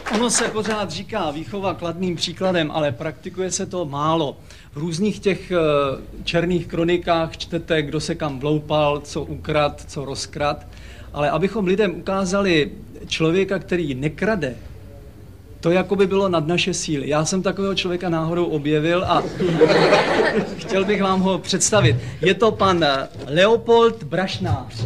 Ono se pořád říká výchova kladným příkladem, ale praktikuje se to málo. V různých těch černých kronikách čtete, kdo se kam vloupal, co ukrad, co rozkrad. Ale abychom lidem ukázali člověka, který nekrade, to jako by bylo nad naše síly. Já jsem takového člověka náhodou objevil a chtěl bych vám ho představit. Je to pan Leopold Brašnář.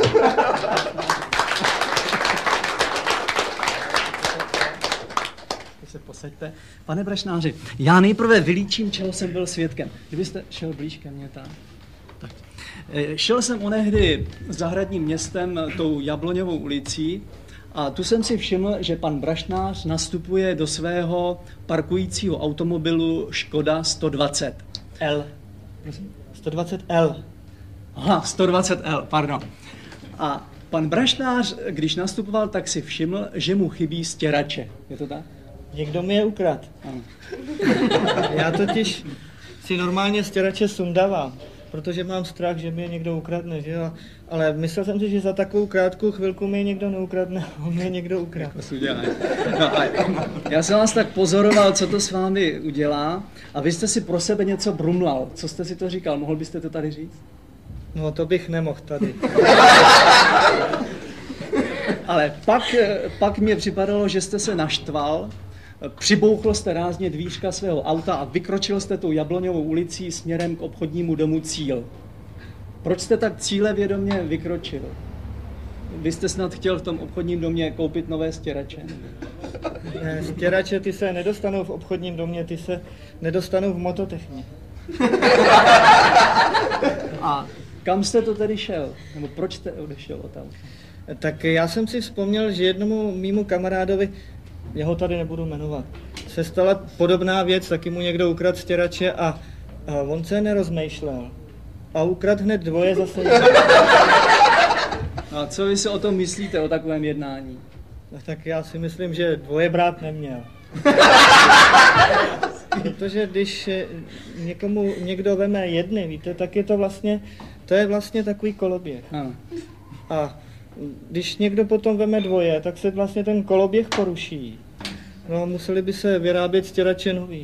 Se posaďte. Pane Brašnáři, já nejprve vylíčím, čeho jsem byl svědkem. Kdybyste šel blíž ke mně, tak. Šel jsem onehdy zahradním městem tou Jabloňovou ulicí a tu jsem si všiml, že pan Brašnář nastupuje do svého parkujícího automobilu Škoda 120 L. 120 L. Aha, 120 L, pardon. A pan Brašnář, když nastupoval, tak si všiml, že mu chybí stěrače. Je to tak? Někdo mi je ukradl. Ano. Já totiž si normálně stěrače sundávám, protože mám strach, že mi je někdo ukradne, že jo? Ale myslel jsem si, že za takovou krátkou chvilku mi je někdo neukradne, on mi je někdo ukradne. No, já jsem vás tak pozoroval, co to s vámi udělá, a vy jste si pro sebe něco brumlal. Co jste si to říkal? Mohl byste to tady říct? No to bych nemohl tady. Ale pak mě připadalo, že jste se naštval, přibouchl jste rázně dvířka svého auta a vykročil jste tou Jabloňovou ulicí směrem k obchodnímu domu Cíl. Proč jste tak cílevědomě vykročil? Vy jste snad chtěl v tom obchodním domě koupit nové stěrače? Ne, stěrače ty se nedostanou v obchodním domě, ty se nedostanou v Mototechně. A kam jste to tedy šel? Nebo proč jste odešel od auta? Tak já jsem si vzpomněl, že jednomu mému kamarádovi, já ho tady nebudu jmenovat, se stala podobná věc, taky mu někdo ukradl stěrače a on se nerozmýšlel. A ukradl hned dvoje zase. A co vy si o tom myslíte, o takovém jednání? No, tak já si myslím, že dvoje brát neměl. Protože když někomu někdo veme jedny, víte, tak je to je vlastně takový koloběh. Ano. A když někdo potom veme dvoje, tak se vlastně ten koloběh poruší. No, museli by se vyrábět stěrače nový.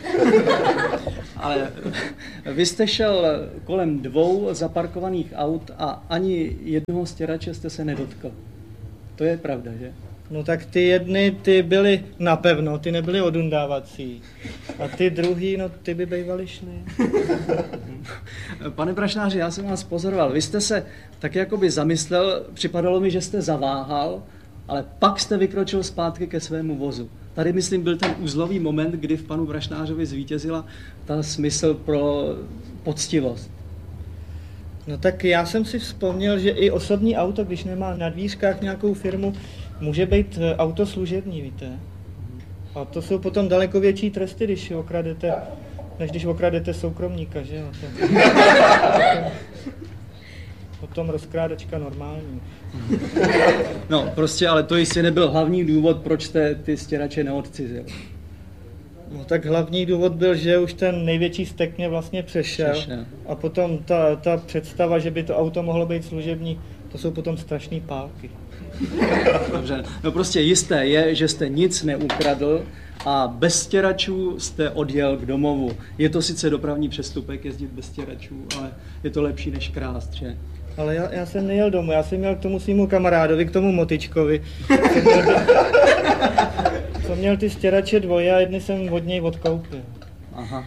Ale vy jste šel kolem 2 zaparkovaných aut a ani jednoho stěrače jste se nedotkl. To je pravda, že? No tak ty jedny, ty byly napevno, ty nebyly odundávací. A ty druhý, no ty by bývaly šly. Pane Brašnáři, já jsem vás pozoroval. Vy jste se tak jakoby zamyslel, připadalo mi, že jste zaváhal, ale pak jste vykročil zpátky ke svému vozu. Tady, myslím, byl ten uzlový moment, kdy v panu Brašnářovi zvítězila ta smysl pro poctivost. No tak já jsem si vzpomněl, že i osobní auto, když nemá na dvířkách nějakou firmu, může být auto služební, víte. A to jsou potom daleko větší tresty, když okradete, než když okradete soukromníka, že jo. Potom rozkrádačka normální. No, prostě, ale to jistě nebyl hlavní důvod, proč jste ty stěrače neodcizil. No tak hlavní důvod byl, že už ten největší stek mě vlastně přešel. A potom ta představa, že by to auto mohlo být služební, to jsou potom strašný pálky. Dobře, no prostě jisté je, že jste nic neukradl a bez stěračů jste odjel k domovu. Je to sice dopravní přestupek jezdit bez stěračů, ale je to lepší než krást, že? Ale já jsem nejel domů, já jsem měl k tomu svýmu kamarádovi, k tomu Motičkovi. Co měl ty stěrače dvoje a jedny jsem od něj odkoupil. Aha.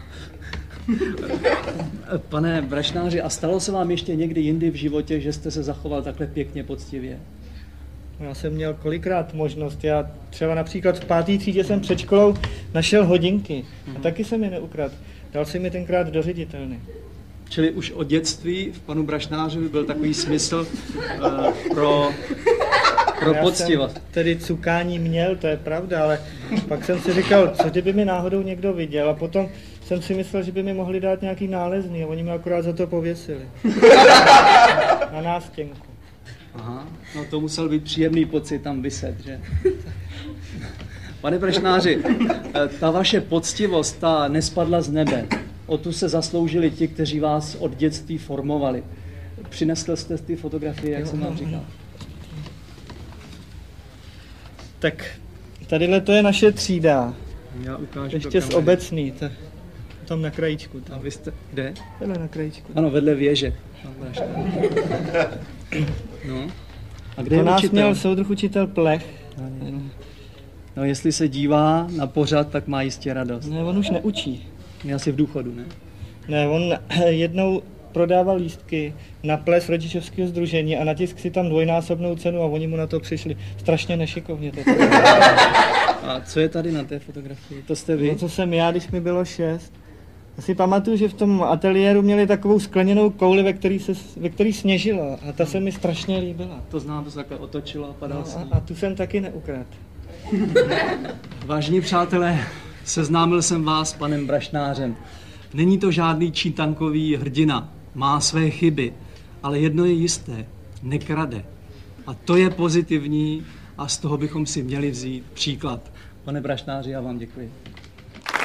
Pane Brašnáři, a stalo se vám ještě někdy jindy v životě, že jste se zachoval takhle pěkně poctivě? Já jsem měl kolikrát možnost. Já třeba například v 5. třídě jsem před školou našel hodinky. A taky jsem je neukradl. Dal jsem je tenkrát do ředitelny. Čili už od dětství v panu Brašnářovi byl takový smysl pro poctivost. Já jsem tedy cukání měl, to je pravda, ale pak jsem si říkal, co kdyby mi náhodou někdo viděl. A potom jsem si myslel, že by mi mohli dát nějaký nálezný a oni mě akorát za to pověsili. Na nástěnku. Aha, no to musel být příjemný pocit tam viset, že? Pane Brašnáři, ta vaše poctivost, ta nespadla z nebe. O tu se zasloužili ti, kteří vás od dětství formovali. Přinesl jste ty fotografie, jak jsem vám říkal? Tak Tadyhle to je naše třída. Já ukážu Ještě z obecný. Tam na krajíčku. A vy jste, kde? Tady na krajíčku. Ano, vedle věže. No. A kde je nás učitel? měl soudruh učitel Plech. No, jestli se dívá na pořad, tak má jistě radost. Ne, on už neučí. Je asi v důchodu, ne? Ne, on jednou prodával lístky na ples rodičovského sdružení a natisk si tam dvojnásobnou cenu a oni mu na to přišli. Strašně nešikovně to. A co je tady na té fotografii? To jste vy? No, co jsem já, když mi bylo 6. Já si pamatuju, že v tom ateliéru měli takovou skleněnou kouli, ve který sněžilo a ta se mi strašně líbila. To znám, to se takhle otočilo a padal sníh. A tu jsem taky neukradl. Vážení přátelé, seznámil jsem vás s panem Brašnářem. Není to žádný čítankový hrdina, má své chyby, ale jedno je jisté, nekrade. A to je pozitivní a z toho bychom si měli vzít příklad. Pane Brašnáři, já vám děkuji.